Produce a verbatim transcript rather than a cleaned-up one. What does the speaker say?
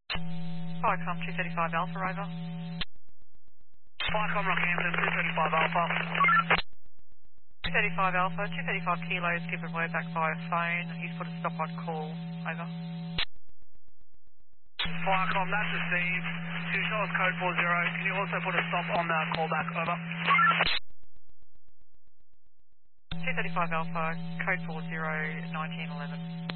Viacom two thirty-five Alpha, over. Viacom Rockhampton, two thirty-five Alpha. two thirty-five Alpha, two thirty-five kilos, given word back via phone. He's put a stop on call, over. Viacom, that's received. Two show us code four zero. Can you also put a stop on the callback, over? two thirty-five Alpha, code four zero, nineteen eleven.